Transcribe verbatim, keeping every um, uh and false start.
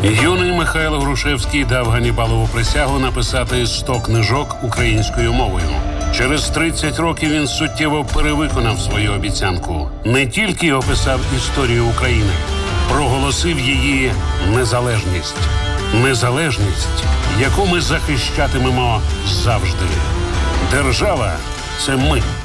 Юний Михайло Грушевський дав Ганнібалову присягу написати сто книжок українською мовою. Через тридцять років він суттєво перевиконав свою обіцянку. Не тільки описав історію України, проголосив її незалежність. Незалежність, яку ми захищатимемо завжди. Держава – це ми.